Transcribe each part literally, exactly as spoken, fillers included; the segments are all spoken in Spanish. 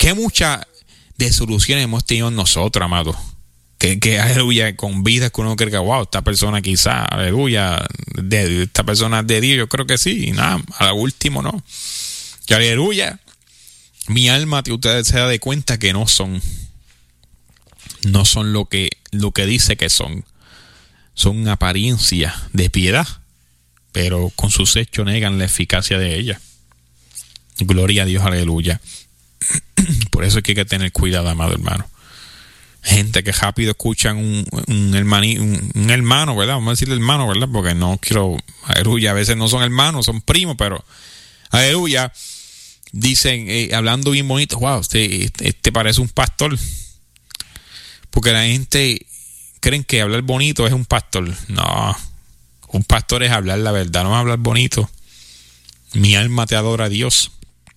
qué muchas desoluciones hemos tenido nosotros, amados. Que, que aleluya, con vidas que uno cree que, wow, esta persona quizá, aleluya, de, de, esta persona es de Dios, yo creo que sí, y nada, a lo último no. Que aleluya, mi alma, ustedes se da de cuenta que no son, no son lo que, lo que dice que son. Son apariencia de piedad, pero con sus hechos negan la eficacia de ella. Gloria a Dios, aleluya. Por eso es que hay que tener cuidado, amado hermano. Gente que rápido escuchan un, un, hermani, un, un hermano, ¿verdad? Vamos a decirle hermano, ¿verdad? Porque no quiero, aleluya, a veces no son hermanos, son primos, pero aleluya, dicen, eh, hablando bien bonito, wow, este, este parece un pastor. Porque la gente creen que hablar bonito es un pastor. No, un pastor es hablar la verdad, no es hablar bonito. Mi alma te adora a Dios.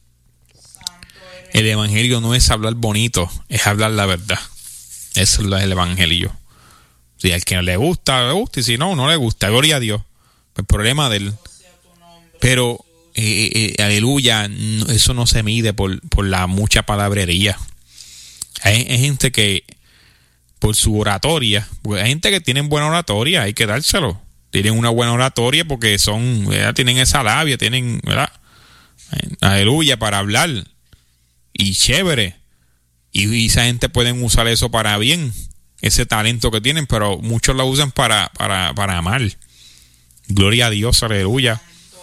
El evangelio no es hablar bonito, es hablar la verdad. Eso es el evangelio. Si al que le gusta, le gusta, y si no, no le gusta. Gloria a Dios. El problema de él. Pero, eh, eh, aleluya, eso no se mide por, por la mucha palabrería. Hay, hay gente que, por su oratoria, porque hay gente que tiene buena oratoria, hay que dárselo. Tienen una buena oratoria porque son, ¿verdad? Tienen esa labia, tienen, ¿verdad? Aleluya, para hablar. Y chévere. Y, y esa gente pueden usar eso para bien, ese talento que tienen, pero muchos lo usan para, para, para mal. Gloria a Dios, aleluya.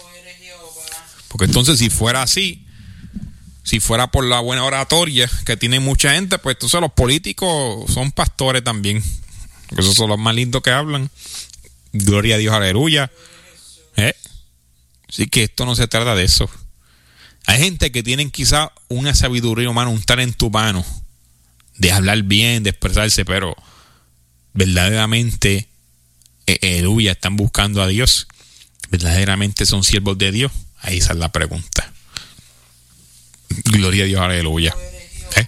Porque entonces si fuera así, si fuera por la buena oratoria que tiene mucha gente, pues entonces los políticos son pastores también. Esos son los más lindos que hablan. Gloria a Dios, aleluya. ¿Eh? Así que esto no se trata de eso. Hay gente que tienen quizá una sabiduría humana, un talento humano de hablar bien, de expresarse, pero verdaderamente, aleluya, están buscando a Dios. Verdaderamente son siervos de Dios. Ahí esa es la pregunta. Gloria a Dios, aleluya. ¿Eh?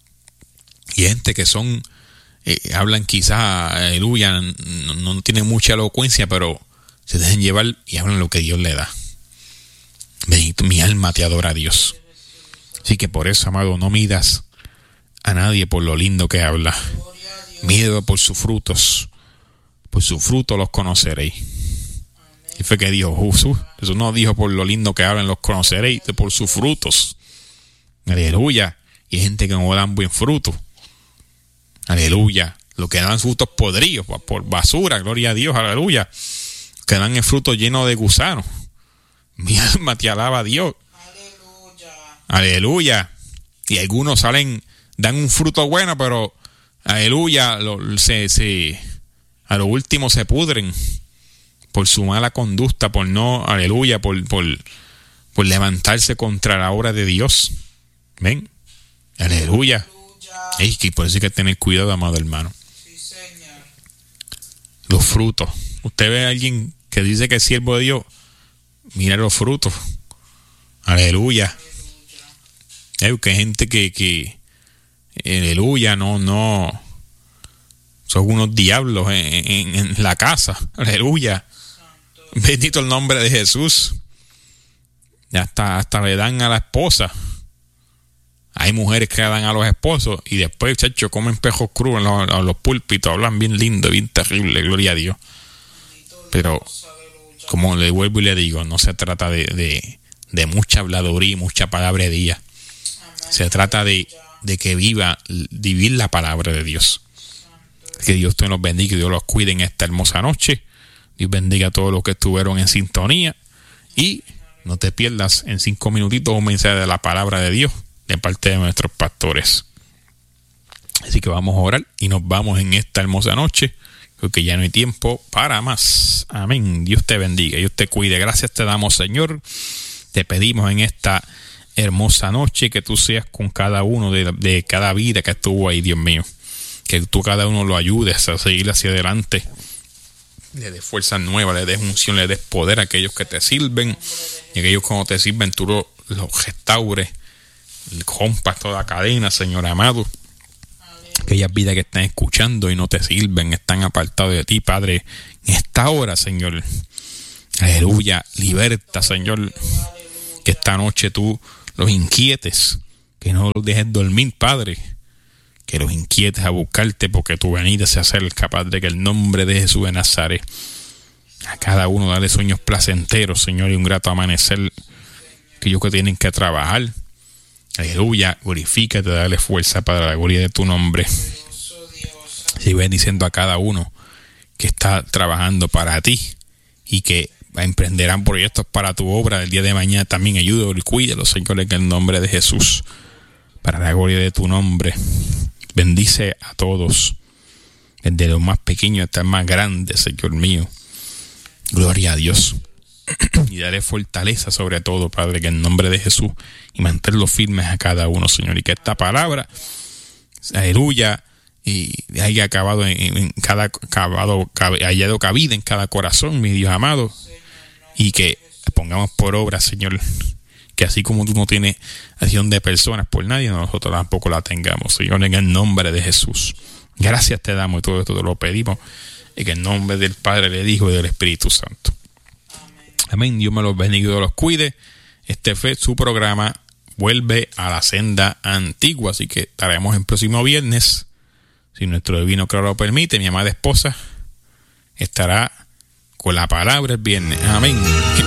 Y gente que son, eh, hablan quizá, aleluya, no, no tienen mucha elocuencia, pero se dejan llevar y hablan lo que Dios le da. Bendito, mi alma te adora a Dios. Así que por eso, amado, no midas a nadie por lo lindo que habla. Mídelo por sus frutos. Por sus frutos los conoceréis. Y fue que dijo Jesús. Jesús no dijo por lo lindo que hablan los conoceréis, por sus frutos. Aleluya. Y hay gente que no dan buen fruto. Aleluya. Lo que dan frutos podridos, por basura, gloria a Dios, aleluya. Que dan el fruto lleno de gusanos. Mi alma te alaba a Dios. Aleluya. Aleluya. Y algunos salen, dan un fruto bueno, pero aleluya, lo, se, se, a lo último se pudren por su mala conducta, por no, aleluya, por, por, por levantarse contra la obra de Dios. ¿Ven? Aleluya. Ey, que por eso hay que tener cuidado, amado hermano. Sí, señor. Los frutos. Usted ve a alguien que dice que es siervo de Dios, mira los frutos. Aleluya. Hay que gente que, que aleluya, no, no, son unos diablos en, en, en la casa. Aleluya. Bendito el nombre de Jesús. Hasta, hasta le dan a la esposa. Hay mujeres que le dan a los esposos y después, chacho, comen pejos crudos en los, en los púlpitos, hablan bien lindo, bien terrible, gloria a Dios. Pero como le vuelvo y le digo, no se trata de, de, de mucha habladuría y mucha palabrería. Se trata de, de que viva, vivir la palabra de Dios. Que Dios te los bendiga y Dios los cuide en esta hermosa noche. Dios bendiga a todos los que estuvieron en sintonía. Y no te pierdas en cinco minutitos un mensaje de la palabra de Dios de parte de nuestros pastores. Así que vamos a orar y nos vamos en esta hermosa noche, porque ya no hay tiempo para más. Amén. Dios te bendiga, Dios te cuide. Gracias te damos, Señor. Te pedimos en esta hermosa noche que tú seas con cada uno de, de cada vida que estuvo ahí, Dios mío. Que tú cada uno lo ayudes a seguir hacia adelante. Le des fuerza nueva, le des unción, le des poder a aquellos que te sirven. Y aquellos que no te sirven, tú los lo restaures. Rompas toda cadena, Señor amado. Aquellas vidas que están escuchando y no te sirven, están apartados de ti, Padre, en esta hora, Señor. Aleluya, liberta, Señor, que esta noche tú los inquietes, que no los dejes dormir, Padre, que los inquietes a buscarte, porque tu venida se acerca, Padre, que el nombre de Jesús de Nazaret, a cada uno dale sueños placenteros, Señor, y un grato amanecer, aquellos que tienen que trabajar, aleluya, glorifícate, dale fuerza para la gloria de tu nombre. Sigue bendiciendo a cada uno que está trabajando para ti y que emprenderán proyectos para tu obra el día de mañana. También ayúdalo y cuídalo, Señor, en el nombre de Jesús, para la gloria de tu nombre. Bendice a todos, desde los más pequeños hasta el más grande, Señor mío. Gloria a Dios. Y dale fortaleza sobre todo, Padre, que en nombre de Jesús, y manténlos firmes a cada uno, Señor, y que esta palabra, aleluya, y haya acabado en, en cada acabado, haya dado cabida en cada corazón, mi Dios amado, y que pongamos por obra, Señor, que así como tú no tienes acción de personas por nadie, nosotros tampoco la tengamos, Señor, en el nombre de Jesús. Gracias te damos y todo esto te lo pedimos en el nombre del Padre, del Hijo y del Espíritu Santo. Amén. Dios me los bendiga y los cuide. Este fue su programa Vuelve a la Senda Antigua, así que estaremos el próximo viernes, si nuestro divino creador lo permite. Mi amada esposa estará con la palabra el viernes. Amén.